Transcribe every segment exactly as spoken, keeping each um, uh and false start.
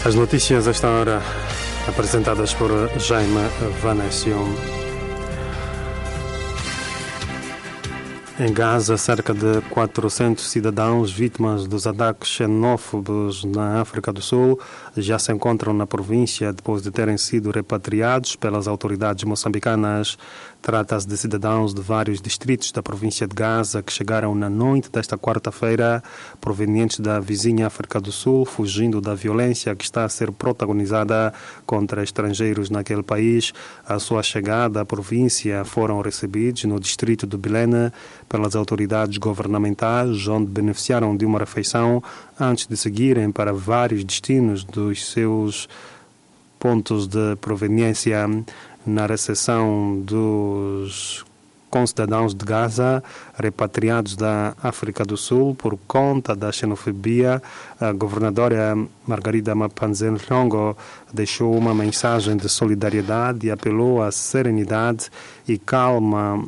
As notícias a esta hora apresentadas por Jaime Vanessio. Em Gaza, cerca de quatrocentos cidadãos vítimas dos ataques xenófobos na África do Sul já se encontram na província depois de terem sido repatriados pelas autoridades moçambicanas. Trata-se de cidadãos de vários distritos da província de Gaza que chegaram na noite desta quarta-feira, provenientes da vizinha África do Sul, fugindo da violência que está a ser protagonizada contra estrangeiros naquele país. À sua chegada à província foram recebidos no distrito de Bilene pelas autoridades governamentais, onde beneficiaram de uma refeição antes de seguirem para vários destinos dos seus pontos de proveniência. Na recepção dos concidadãos de Gaza, repatriados da África do Sul por conta da xenofobia, a governadora Margarida Mapanzerrongo deixou uma mensagem de solidariedade e apelou à serenidade e calma,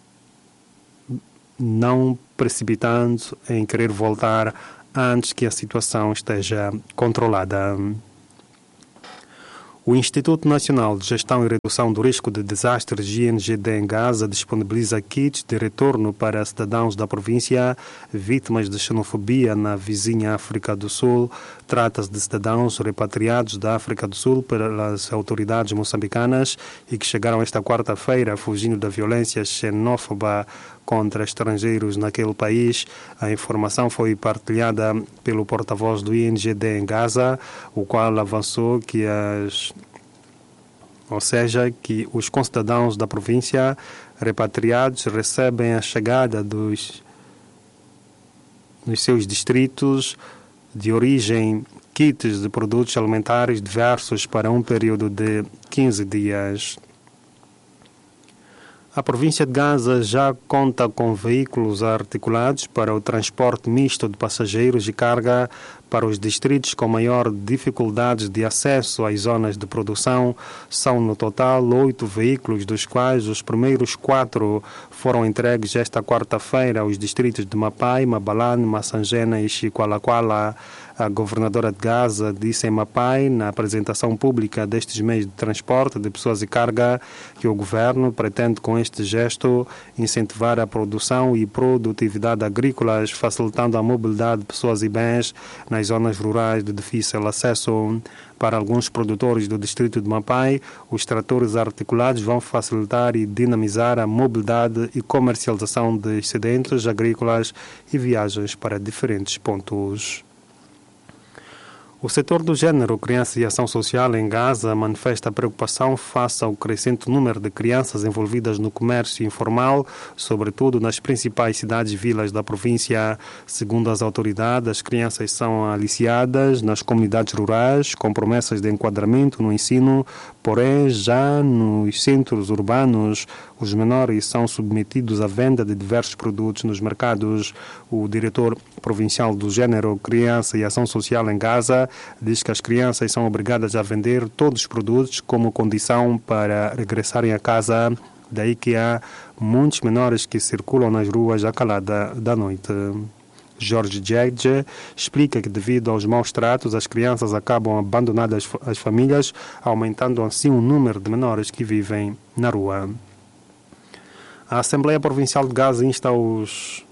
não precipitando em querer voltar antes que a situação esteja controlada. O Instituto Nacional de Gestão e Redução do Risco de Desastres, I N G D, em Gaza, disponibiliza kits de retorno para cidadãos da província vítimas de xenofobia na vizinha África do Sul. Trata-se de cidadãos repatriados da África do Sul pelas autoridades moçambicanas e que chegaram esta quarta-feira fugindo da violência xenófoba contra estrangeiros naquele país. A informação foi partilhada pelo porta-voz do I N G D em Gaza, o qual avançou que as ou seja, que os concidadãos da província repatriados recebem a chegada dos, dos seus distritos de origem kits de produtos alimentares diversos para um período de quinze dias. A província de Gaza já conta com veículos articulados para o transporte misto de passageiros e carga para os distritos com maior dificuldades de acesso às zonas de produção. São, no total, oito veículos, dos quais os primeiros quatro foram entregues esta quarta-feira aos distritos de Mapai, Mabalane, Massangena e Chiqualaquala. A governadora de Gaza disse em Mapai, na apresentação pública destes meios de transporte de pessoas e carga, que o governo pretende com este gesto incentivar a produção e produtividade agrícolas, facilitando a mobilidade de pessoas e bens nas zonas rurais de difícil acesso. Para alguns produtores do distrito de Mapai, os tratores articulados vão facilitar e dinamizar a mobilidade e comercialização de excedentes agrícolas e viagens para diferentes pontos. O setor do género, criança e ação social em Gaza manifesta preocupação face ao crescente número de crianças envolvidas no comércio informal, sobretudo nas principais cidades e vilas da província. Segundo as autoridades, as crianças são aliciadas nas comunidades rurais com promessas de enquadramento no ensino, porém já nos centros urbanos os menores são submetidos à venda de diversos produtos nos mercados. O diretor provincial do género, criança e ação social em Gaza diz que as crianças são obrigadas a vender todos os produtos como condição para regressarem a casa, daí que há muitos menores que circulam nas ruas à calada da noite. Jorge Djedje explica que devido aos maus tratos as crianças acabam abandonadas às famílias, aumentando assim o número de menores que vivem na rua. A Assembleia Provincial de Gaza insta os...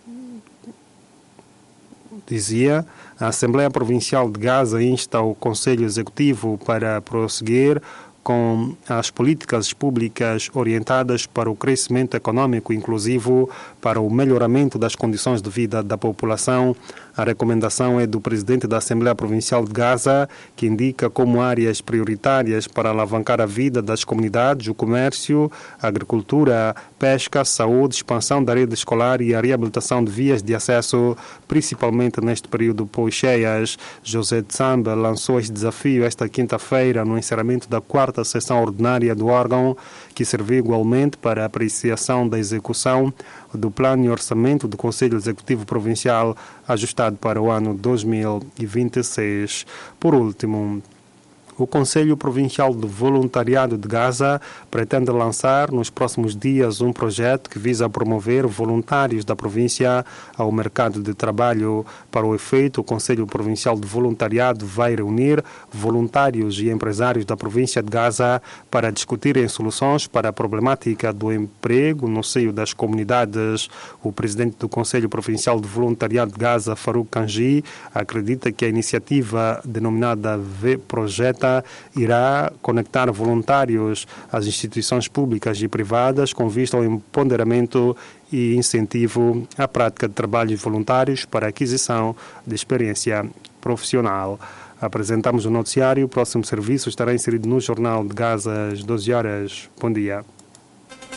Dizia, a Assembleia Provincial de Gaza insta o Conselho Executivo para prosseguir com as políticas públicas orientadas para o crescimento econômico inclusivo, para o melhoramento das condições de vida da população. A recomendação é do presidente da Assembleia Provincial de Gaza, que indica como áreas prioritárias para alavancar a vida das comunidades o comércio, a agricultura, pesca, saúde, expansão da rede escolar e a reabilitação de vias de acesso, principalmente neste período pós-cheias. José de Samba lançou este desafio esta quinta-feira no encerramento da quarta sessão ordinária do órgão, que serviu igualmente para a apreciação da execução do Plano e Orçamento do Conselho Executivo Provincial ajustado para o ano dois mil e vinte e seis. Por último, O Conselho Provincial de Voluntariado de Gaza pretende lançar nos próximos dias um projeto que visa promover voluntários da província ao mercado de trabalho. Para o efeito, o Conselho Provincial de Voluntariado vai reunir voluntários e empresários da província de Gaza para discutirem soluções para a problemática do emprego no seio das comunidades. O presidente do Conselho Provincial de Voluntariado de Gaza, Farouk Kanji, acredita que a iniciativa denominada V-Projeta irá conectar voluntários às instituições públicas e privadas com vista ao empoderamento e incentivo à prática de trabalhos voluntários para a aquisição de experiência profissional. Apresentamos o noticiário. O próximo serviço estará inserido no Jornal de Gaza às doze horas. Bom dia.